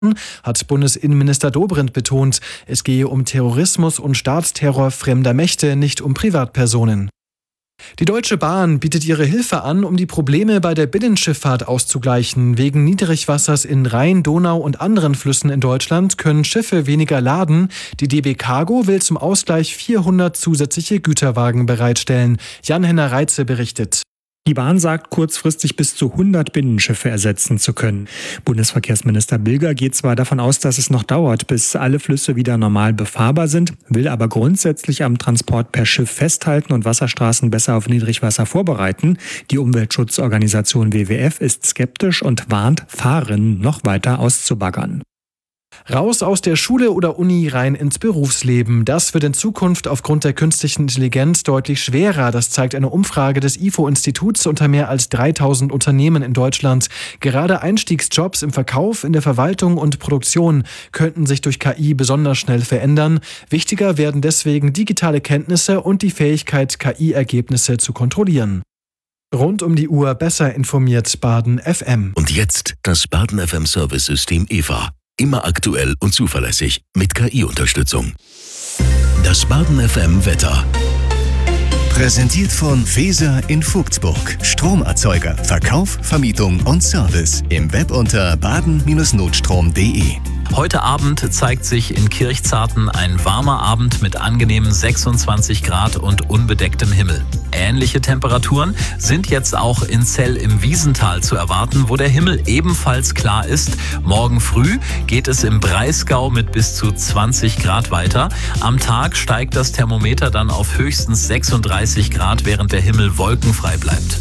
hat Bundesinnenminister Dobrindt betont. Es gehe um Terrorismus und Staatsterror fremder Mächte, nicht um Privatpersonen. Die Deutsche Bahn bietet ihre Hilfe an, um die Probleme bei der Binnenschifffahrt auszugleichen. Wegen Niedrigwassers in Rhein, Donau und anderen Flüssen in Deutschland können Schiffe weniger laden. Die DB Cargo will zum Ausgleich 400 zusätzliche Güterwagen bereitstellen. Jan-Henner Reitze berichtet. Die Bahn sagt, kurzfristig bis zu 100 Binnenschiffe ersetzen zu können. Bundesverkehrsminister Bilger geht zwar davon aus, dass es noch dauert, bis alle Flüsse wieder normal befahrbar sind, will aber grundsätzlich am Transport per Schiff festhalten und Wasserstraßen besser auf Niedrigwasser vorbereiten. Die Umweltschutzorganisation WWF ist skeptisch und warnt, Fahrerinnen noch weiter auszubaggern. Raus aus der Schule oder Uni rein ins Berufsleben. Das wird in Zukunft aufgrund der künstlichen Intelligenz deutlich schwerer. Das zeigt eine Umfrage des IFO-Instituts unter mehr als 3000 Unternehmen in Deutschland. Gerade Einstiegsjobs im Verkauf, in der Verwaltung und Produktion könnten sich durch KI besonders schnell verändern. Wichtiger werden deswegen digitale Kenntnisse und die Fähigkeit, KI-Ergebnisse zu kontrollieren. Rund um die Uhr besser informiert Baden FM. Und jetzt das Baden FM Service-System EVA. Immer aktuell und zuverlässig mit KI-Unterstützung. Das Baden FM Wetter. Präsentiert von Feser in Vogtsburg. Stromerzeuger, Verkauf, Vermietung und Service. Im Web unter baden-notstrom.de. Heute Abend zeigt sich in Kirchzarten ein warmer Abend mit angenehmen 26 Grad und unbedecktem Himmel. Ähnliche Temperaturen sind jetzt auch in Zell im Wiesental zu erwarten, wo der Himmel ebenfalls klar ist. Morgen früh geht es im Breisgau mit bis zu 20 Grad weiter. Am Tag steigt das Thermometer dann auf höchstens 36 Grad, während der Himmel wolkenfrei bleibt.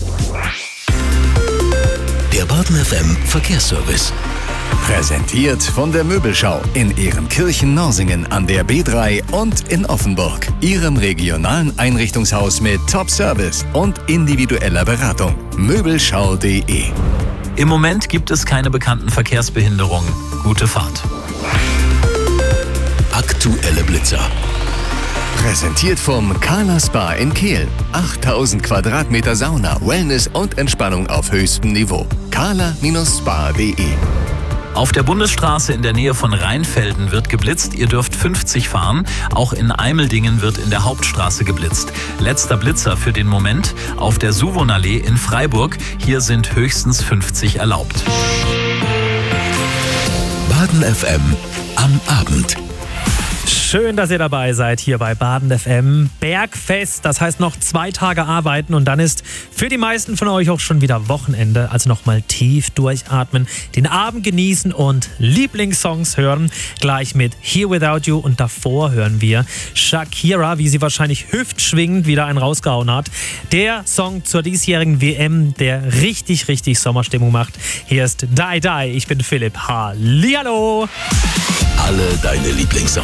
Der Baden FM Verkehrsservice. Präsentiert von der Möbelschau in Ehrenkirchen-Norsingen an der B3 und in Offenburg. Ihrem regionalen Einrichtungshaus mit Top-Service und individueller Beratung. Möbelschau.de. Im Moment gibt es keine bekannten Verkehrsbehinderungen. Gute Fahrt. Aktuelle Blitzer. Präsentiert vom Carla Spa in Kehl. 8000 Quadratmeter Sauna, Wellness und Entspannung auf höchstem Niveau. carla-spa.de. Auf der Bundesstraße in der Nähe von Rheinfelden wird geblitzt. Ihr dürft 50 fahren. Auch in Eimeldingen wird in der Hauptstraße geblitzt. Letzter Blitzer für den Moment auf der Suvonallee in Freiburg. Hier sind höchstens 50 erlaubt. Baden FM am Abend. Schön, dass ihr dabei seid hier bei Baden FM. Bergfest, das heißt noch 2 Tage arbeiten und dann ist für die meisten von euch auch schon wieder Wochenende. Also nochmal tief durchatmen, den Abend genießen und Lieblingssongs hören. Gleich mit Here Without You und davor hören wir Shakira, wie sie wahrscheinlich hüftschwingend wieder einen rausgehauen hat. Der Song zur diesjährigen WM, der richtig, richtig Sommerstimmung macht. Hier ist Die Die, ich bin Philipp. Hallihallo! Alle deine Lieblingssongs.